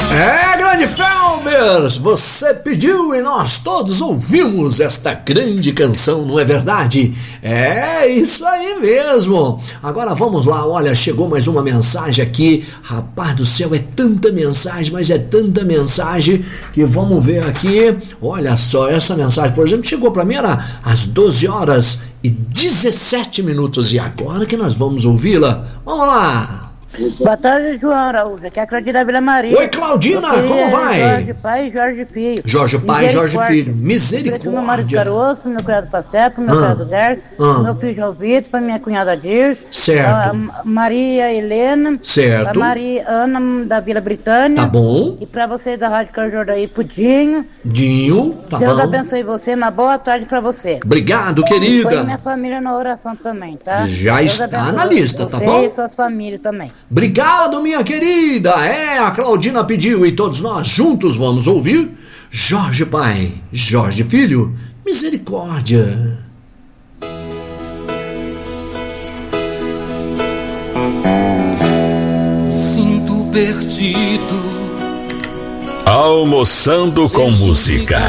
É, grande Felbers, você pediu e nós todos ouvimos esta grande canção, não é verdade? É isso aí mesmo. Agora vamos lá, olha, chegou mais uma mensagem aqui. Rapaz do céu, é tanta mensagem, mas é tanta mensagem que vamos ver aqui. Olha só, essa mensagem, por exemplo, chegou para mim era às 12h17 e agora que nós vamos ouvi-la. Vamos lá. Boa tarde, João Araújo. Aqui é a Claudina da Vila Maria. Oi, Claudina, como vai? Jorge Pai e Jorge Filho. Jorge Pai e Jorge Filho. Misericórdia. Meu marido Caroço, meu cunhado Pastel, meu cunhado Derek, meu filho João Vitor, para minha cunhada Dirce. Certo. Maria Helena. Certo. Para Maria Ana da Vila Britânia. Tá bom. E para vocês da Rádio Cajordaí, Pudinho. Dinho, tá Deus bom. Deus abençoe você, uma boa tarde para você. Obrigado, Põe querida. minha família na oração também, tá? Já Deus está abençoe na lista, tá bom? Você e suas famílias também. Obrigado, minha querida. É, a Claudina pediu e todos nós juntos vamos ouvir Jorge Pai, Jorge Filho, Misericórdia. Me sinto perdido. Almoçando com música.